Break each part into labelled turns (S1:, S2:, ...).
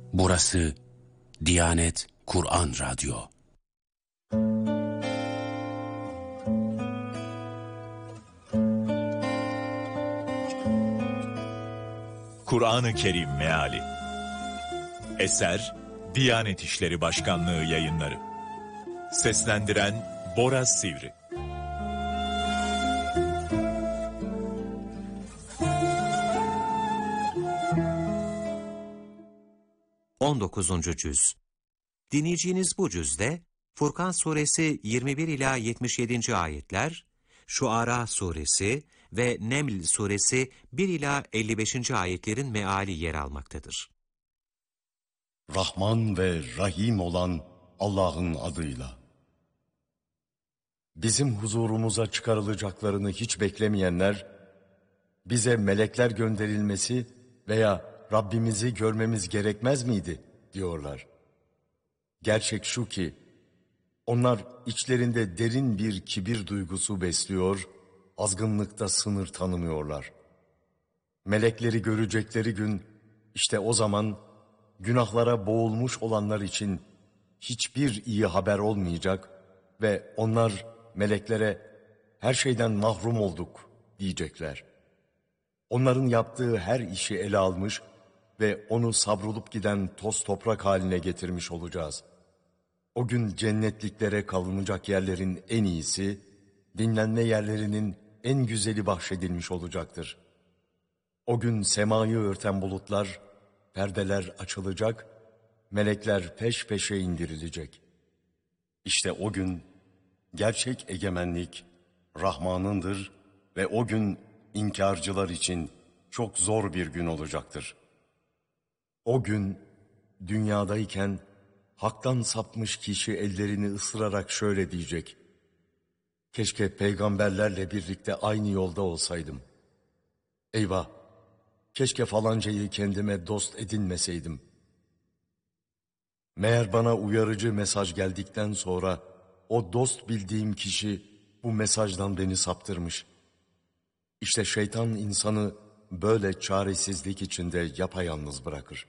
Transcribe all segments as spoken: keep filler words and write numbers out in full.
S1: Burası Diyanet Kur'an Radyo.
S2: Kur'an-ı Kerim Meali. Eser Diyanet İşleri Başkanlığı Yayınları. Seslendiren Bora Sivri.
S3: on dokuzuncu Cüz. Dinleyeceğiniz bu cüzde Furkan Suresi yirmi bir ila yetmiş yedinci ayetler, Şuara Suresi ve Neml Suresi bir ila elli beşinci ayetlerin meali yer almaktadır.
S4: Rahman ve Rahim olan Allah'ın adıyla. Bizim huzurumuza çıkarılacaklarını hiç beklemeyenler, bize melekler gönderilmesi veya Rabbimizi görmemiz gerekmez miydi diyorlar. Gerçek şu ki, onlar içlerinde derin bir kibir duygusu besliyor, azgınlıkta sınır tanımıyorlar. Melekleri görecekleri gün, işte o zaman günahlara boğulmuş olanlar için hiçbir iyi haber olmayacak ve onlar meleklere her şeyden mahrum olduk diyecekler. Onların yaptığı her işi ele almış ve onu savrulup giden toz toprak haline getirmiş olacağız. O gün cennetliklere kalınacak yerlerin en iyisi, dinlenme yerlerinin en güzeli bahşedilmiş olacaktır. O gün semayı örten bulutlar, perdeler açılacak, melekler peş peşe indirilecek. İşte o gün gerçek egemenlik Rahman'ındır ve o gün inkarcılar için çok zor bir gün olacaktır. O gün dünyadayken haktan sapmış kişi ellerini ısırarak şöyle diyecek: keşke peygamberlerle birlikte aynı yolda olsaydım. Eyvah! Keşke falancayı kendime dost edinmeseydim. Meğer bana uyarıcı mesaj geldikten sonra o dost bildiğim kişi bu mesajdan beni saptırmış. İşte şeytan insanı böyle çaresizlik içinde yapayalnız bırakır.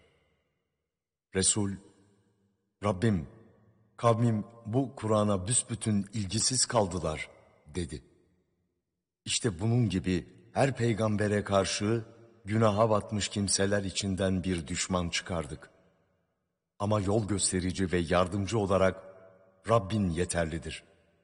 S4: Resul, Rabbim, kavmim bu Kur'an'a büsbütün ilgisiz kaldılar dedi. İşte bunun gibi her peygambere karşı günaha batmış kimseler içinden bir düşman çıkardık. Ama yol gösterici ve yardımcı olarak Rabbin yeterlidir.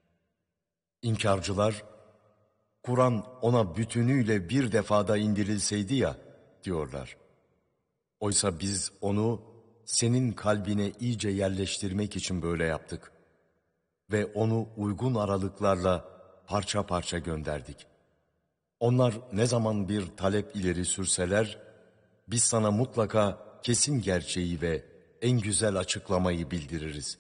S4: İnkarcılar, Kur'an ona bütünüyle bir defada indirilseydi ya diyorlar. Oysa biz onu senin kalbine iyice yerleştirmek için böyle yaptık. Ve onu uygun aralıklarla parça parça gönderdik. Onlar ne zaman bir talep ileri sürseler, biz sana mutlaka kesin gerçeği ve en güzel açıklamayı bildiririz.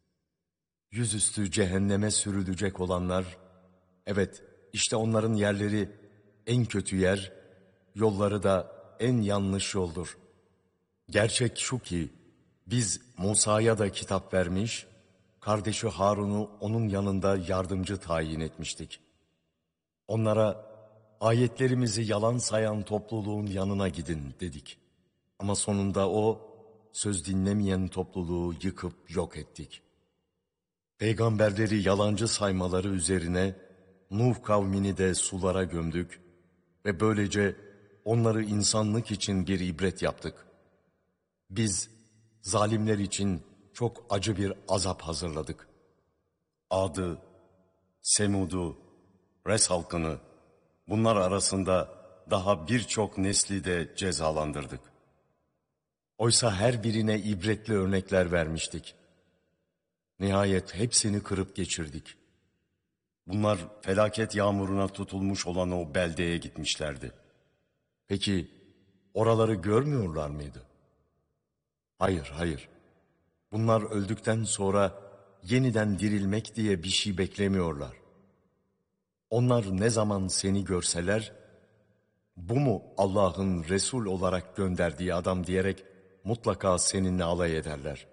S4: Yüzüstü cehenneme sürülecek olanlar, evet işte onların yerleri en kötü yer, yolları da en yanlış yoldur. Gerçek şu ki, biz Musa'ya da kitap vermiş, kardeşi Harun'u onun yanında yardımcı tayin etmiştik. Onlara ayetlerimizi yalan sayan topluluğun yanına gidin dedik. Ama sonunda o, söz dinlemeyen topluluğu yıkıp yok ettik. Peygamberleri yalancı saymaları üzerine Nuh kavmini de sulara gömdük ve böylece onları insanlık için bir ibret yaptık. Biz zalimler için çok acı bir azap hazırladık. Ad'ı, Semud'u, Res halkını, bunlar arasında daha birçok nesli de cezalandırdık. Oysa her birine ibretli örnekler vermiştik. Nihayet hepsini kırıp geçirdik. Bunlar felaket yağmuruna tutulmuş olan o beldeye gitmişlerdi. Peki oraları görmüyorlar mıydı? Hayır, hayır. Bunlar öldükten sonra yeniden dirilmek diye bir şey beklemiyorlar. Onlar ne zaman seni görseler, bu mu Allah'ın Resul olarak gönderdiği adam diyerek mutlaka seninle alay ederler.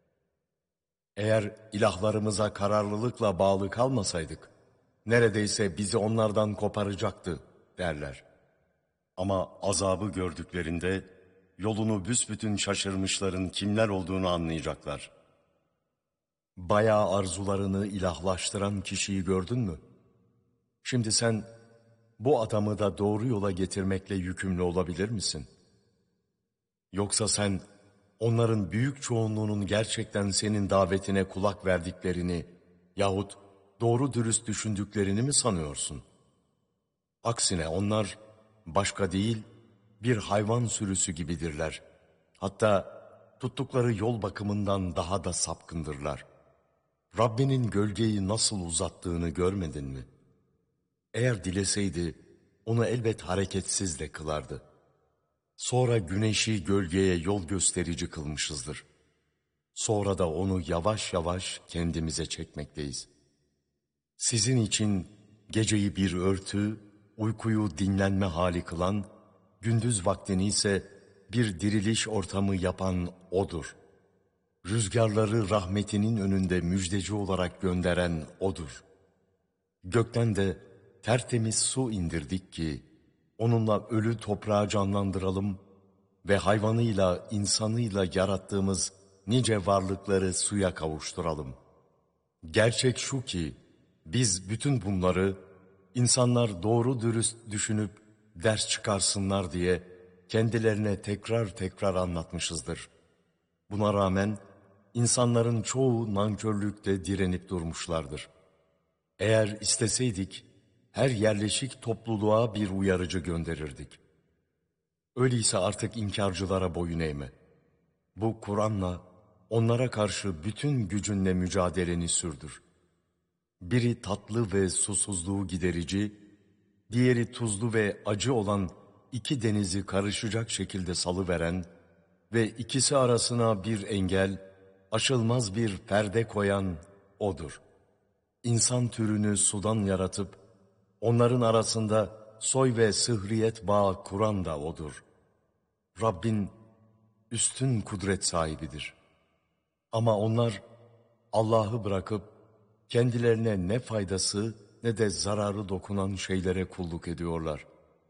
S4: Eğer ilahlarımıza kararlılıkla bağlı kalmasaydık, neredeyse bizi onlardan koparacaktı derler. Ama azabı gördüklerinde yolunu büsbütün şaşırmışların kimler olduğunu anlayacaklar. Bayağı arzularını ilahlaştıran kişiyi gördün mü? Şimdi sen bu adamı da doğru yola getirmekle yükümlü olabilir misin? Yoksa sen onların büyük çoğunluğunun gerçekten senin davetine kulak verdiklerini yahut doğru dürüst düşündüklerini mi sanıyorsun? Aksine onlar başka değil bir hayvan sürüsü gibidirler. Hatta tuttukları yol bakımından daha da sapkındırlar. Rabbinin gölgeyi nasıl uzattığını görmedin mi? Eğer dileseydi onu elbet hareketsiz de kılardı. Sonra güneşi gölgeye yol gösterici kılmışızdır. Sonra da onu yavaş yavaş kendimize çekmekteyiz. Sizin için geceyi bir örtü, uykuyu dinlenme hali kılan, gündüz vaktini ise bir diriliş ortamı yapan O'dur. Rüzgarları rahmetinin önünde müjdeci olarak gönderen O'dur. Gökten de tertemiz su indirdik ki, onunla ölü toprağı canlandıralım ve hayvanıyla, insanıyla yarattığımız nice varlıkları suya kavuşturalım. Gerçek şu ki, biz bütün bunları, insanlar doğru dürüst düşünüp ders çıkarsınlar diye kendilerine tekrar tekrar anlatmışızdır. Buna rağmen insanların çoğu nankörlükte direnip durmuşlardır. Eğer isteseydik, her yerleşik topluluğa bir uyarıcı gönderirdik. Öyleyse artık inkarcılara boyun eğme. Bu Kur'an'la onlara karşı bütün gücünle mücadeleni sürdür. Biri tatlı ve susuzluğu giderici, diğeri tuzlu ve acı olan iki denizi karışacak şekilde salıveren ve ikisi arasına bir engel, aşılmaz bir perde koyan O'dur. İnsan türünü sudan yaratıp, onların arasında soy ve sıhriyet bağı kuran da O'dur. Rabbin üstün kudret sahibidir. Ama onlar Allah'ı bırakıp kendilerine ne faydası ne de zararı dokunan şeylere kulluk ediyorlar.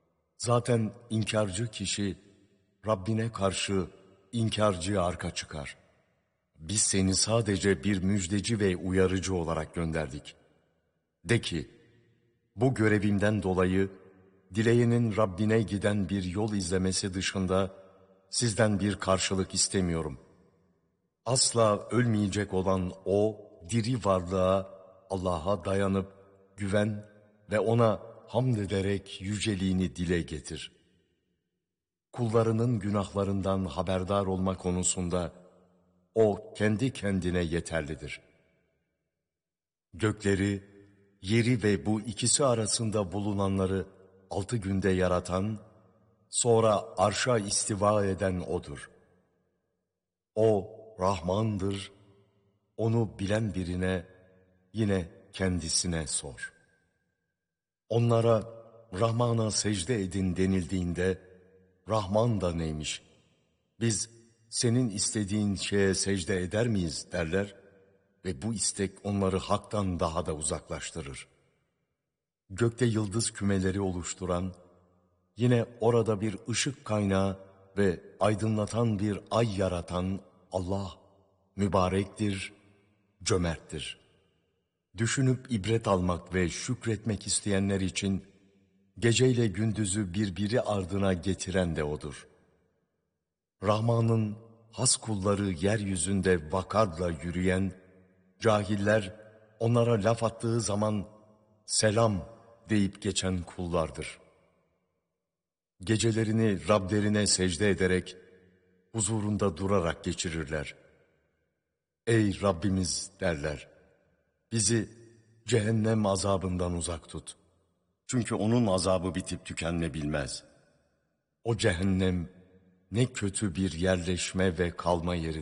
S4: Zaten inkarcı kişi Rabbine karşı inkarcıya arka çıkar. Biz seni sadece bir müjdeci ve uyarıcı olarak gönderdik. De ki, bu görevimden dolayı dileyenin Rabbine giden bir yol izlemesi dışında sizden bir karşılık istemiyorum. Asla ölmeyecek olan o diri varlığa, Allah'a dayanıp güven ve ona hamd ederek yüceliğini dile getir. Kullarının günahlarından haberdar olma konusunda o kendi kendine yeterlidir. Gökleri, yeri ve bu ikisi arasında bulunanları altı günde yaratan, sonra arşa istiva eden O'dur. O Rahmandır, onu bilen birine, yine kendisine sor. Onlara Rahman'a secde edin denildiğinde, Rahman da neymiş? Biz senin istediğin şeye secde eder miyiz derler ve bu istek onları haktan daha da uzaklaştırır. Gökte yıldız kümeleri oluşturan, yine orada bir ışık kaynağı ve aydınlatan bir ay yaratan Allah mübarektir, cömerttir. Düşünüp ibret almak ve şükretmek isteyenler için geceyle gündüzü birbiri ardına getiren de O'dur. Rahman'ın has kulları yeryüzünde vakarla yürüyen, cahiller onlara laf attığı zaman selam deyip geçen kullardır. Gecelerini Rablerine secde ederek, huzurunda durarak geçirirler. Ey Rabbimiz derler, bizi cehennem azabından uzak tut. Çünkü onun azabı bitip tükenme bilmez. O cehennem ne kötü bir yerleşme ve kalma yeri.